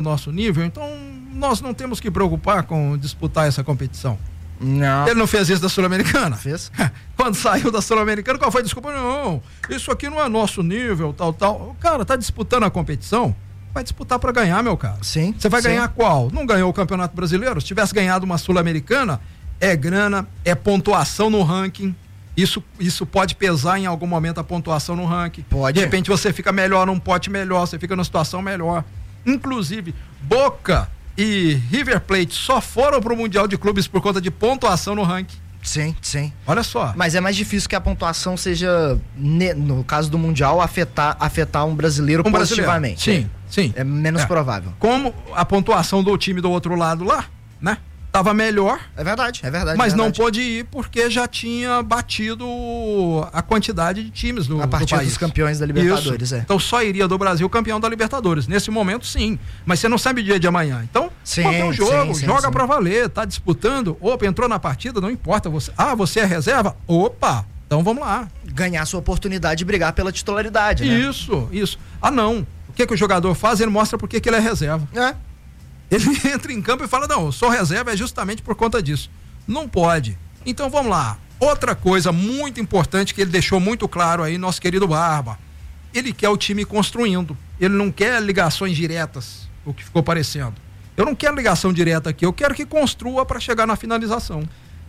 nosso nível, então nós não temos que preocupar com disputar essa competição. Não. Ele não fez isso da Sul-Americana? Fez. Quando saiu da Sul-Americana, qual foi a desculpa? Não, isso aqui não é nosso nível, tal. O cara tá disputando a competição, vai disputar para ganhar, meu cara. Sim. Você vai ganhar qual? Não ganhou o Campeonato Brasileiro? Se tivesse ganhado uma Sul-Americana, é grana, é pontuação no ranking. Isso pode pesar em algum momento a pontuação no ranking. Pode. De repente você fica melhor num pote melhor, você fica numa situação melhor. Inclusive, Boca e River Plate só foram pro Mundial de Clubes por conta de pontuação no ranking. Sim, sim. Olha só. Mas é mais difícil que a pontuação seja, no caso do Mundial, afetar um brasileiro positivamente. Sim, sim. É menos provável. Como a pontuação do time do outro lado lá, né? Tava melhor. É verdade. Mas não pôde ir porque já tinha batido a quantidade de times do país. A partir dos campeões da Libertadores, Isso. Então só iria do Brasil campeão da Libertadores. Nesse momento, sim. Mas você não sabe o dia de amanhã. Então, qualquer um jogo, joga pra valer. Tá disputando. Opa, entrou na partida, não importa. Você é reserva? Opa, então vamos lá. Ganhar sua oportunidade de brigar pela titularidade, né? Isso. Ah, não. O que o jogador faz? Ele mostra por que ele é reserva. Ele entra em campo e fala, não, eu sou reserva, é justamente por conta disso. Não pode. Então vamos lá. Outra coisa muito importante que ele deixou muito claro aí, nosso querido Barba. Ele quer o time construindo. Ele não quer ligações diretas, o que ficou parecendo. Eu não quero ligação direta aqui, eu quero que construa para chegar na finalização.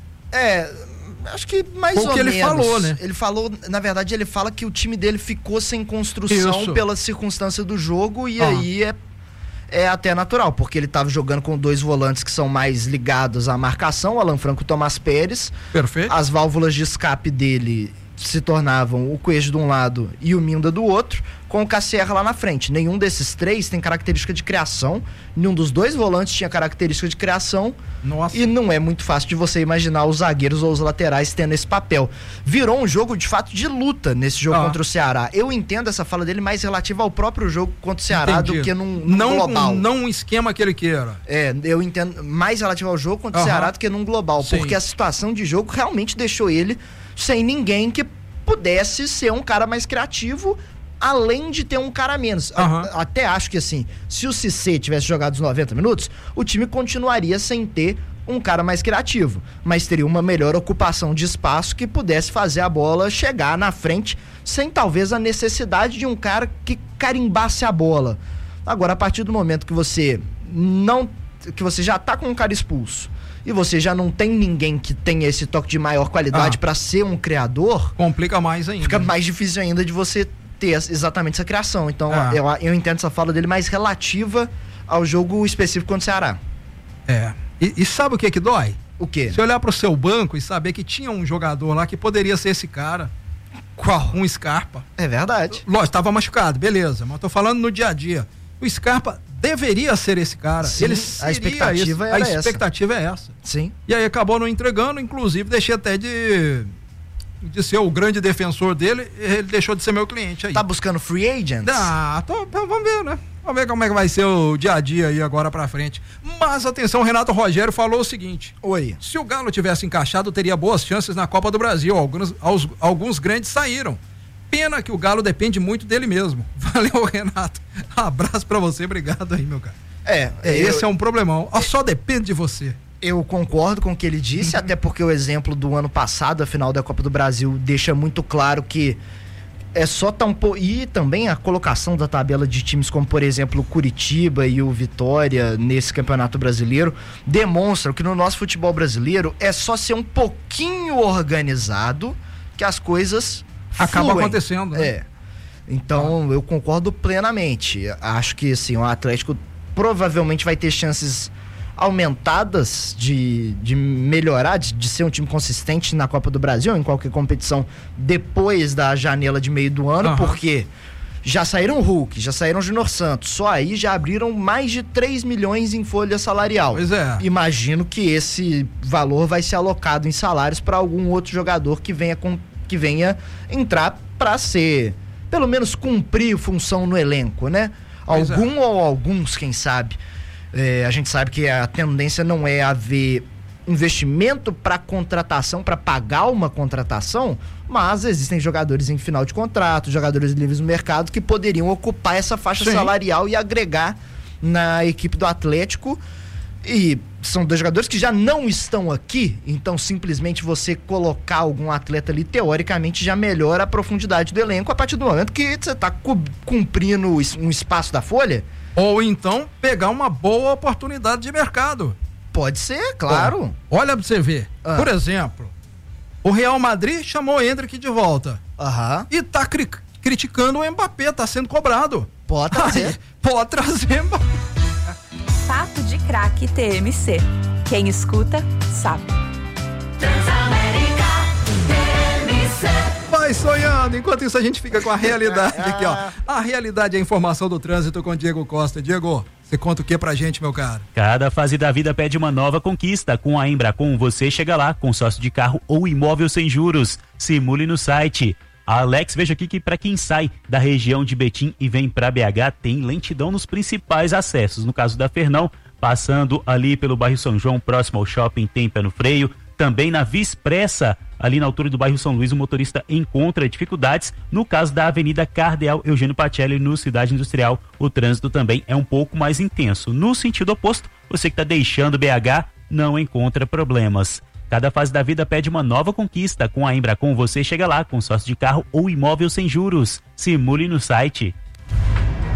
Acho que mais ou menos. Ele falou, né? Ele falou, na verdade, ele fala que o time dele ficou sem construção pela circunstância do jogo e aí é até natural, porque ele estava jogando com dois volantes que são mais ligados à marcação, Alan Franco e Tomás Pérez. Perfeito. As válvulas de escape dele se tornavam o Coelho de um lado e o Minda do outro, com o Cassierra lá na frente. Nenhum desses três tem característica de criação, nenhum dos dois volantes tinha característica de criação. Nossa. E não é muito fácil de você imaginar os zagueiros ou os laterais tendo esse papel. Virou um jogo de fato de luta nesse jogo contra o Ceará. Eu entendo essa fala dele mais relativa ao próprio jogo contra o Ceará do que num global. Não um esquema que ele queira. Eu entendo mais relativo ao jogo contra o Ceará do que num global. Sim. Porque a situação de jogo realmente deixou ele sem ninguém que pudesse ser um cara mais criativo, além de ter um cara a menos. Até acho que assim, se o Cissé tivesse jogado os 90 minutos, o time continuaria sem ter um cara mais criativo, mas teria uma melhor ocupação de espaço que pudesse fazer a bola chegar na frente, sem talvez a necessidade de um cara que carimbasse a bola. Agora, a partir do momento que você já tá com um cara expulso, e você já não tem ninguém que tenha esse toque de maior qualidade para ser um criador, complica mais ainda. Fica mais difícil ainda de você ter exatamente essa criação. Então, eu entendo essa fala dele mais relativa ao jogo específico contra o Ceará. E sabe o que dói? O quê? Se olhar pro seu banco e saber que tinha um jogador lá que poderia ser esse cara. Qual? Um Scarpa. É verdade. Lógico, tava machucado, beleza, mas tô falando no dia a dia. O Scarpa deveria ser esse cara. Sim, a expectativa é essa. Sim. E aí acabou não entregando, inclusive deixei até de ser o grande defensor dele, ele deixou de ser meu cliente aí. Tá buscando free agents? Vamos ver, né? Vamos ver como é que vai ser o dia a dia aí agora pra frente. Mas atenção, o Renato Rogério falou o seguinte: oi. Se o Galo tivesse encaixado, teria boas chances na Copa do Brasil. Alguns grandes saíram. Pena que o Galo depende muito dele mesmo. Valeu, Renato. Abraço pra você, obrigado aí, meu cara. Esse é um problemão. Só depende de você. Eu concordo com o que ele disse, até porque o exemplo do ano passado, a final da Copa do Brasil, deixa muito claro que é só e também a colocação da tabela de times como, por exemplo, o Curitiba e o Vitória nesse Campeonato Brasileiro demonstram que no nosso futebol brasileiro é só ser um pouquinho organizado que as coisas acaba acontecendo, né? Então, eu concordo plenamente. Acho que assim, o Atlético provavelmente vai ter chances aumentadas de melhorar, de ser um time consistente na Copa do Brasil, em qualquer competição, depois da janela de meio do ano, porque já saíram Hulk, já saíram Júnior Santos, só aí já abriram mais de 3 milhões em folha salarial. Pois é. Imagino que esse valor vai ser alocado em salários para algum outro jogador que venha entrar para ser, pelo menos cumprir função no elenco, né? Ou alguns, quem sabe. A gente sabe que a tendência não é haver investimento para contratação, para pagar uma contratação, mas existem jogadores em final de contrato, jogadores livres no mercado que poderiam ocupar essa faixa salarial e agregar na equipe do Atlético. E são 2 jogadores que já não estão aqui, então simplesmente você colocar algum atleta ali, teoricamente, já melhora a profundidade do elenco a partir do momento que você está cumprindo um espaço da folha. Ou então pegar uma boa oportunidade de mercado. Pode ser, claro. Olha pra você ver. Por exemplo, o Real Madrid chamou o Endrick de volta. E tá criticando o Mbappé, tá sendo cobrado. Pode trazer. Pode trazer Mbappé. Papo de Craque TMC. Quem escuta, sabe. Transamérica TMC. Vai sonhando. Enquanto isso, a gente fica com a realidade aqui, ó. A realidade é a informação do trânsito com Diego Costa. Diego, você conta o que pra gente, meu caro? Cada fase da vida pede uma nova conquista. Com a Embracon, você chega lá, consórcio de carro ou imóvel sem juros. Simule no site. Alex, veja aqui que para quem sai da região de Betim e vem para BH, tem lentidão nos principais acessos. No caso da Fernão, passando ali pelo bairro São João, próximo ao shopping, tem pé no freio. Também na Via Expressa, ali na altura do bairro São Luís, o motorista encontra dificuldades. No caso da Avenida Cardeal Eugênio Pacelli, no Cidade Industrial, o trânsito também é um pouco mais intenso. No sentido oposto, você que está deixando BH, não encontra problemas. Cada fase da vida pede uma nova conquista. Com a Embracon, você chega lá, consórcio de carro ou imóvel sem juros. Simule no site.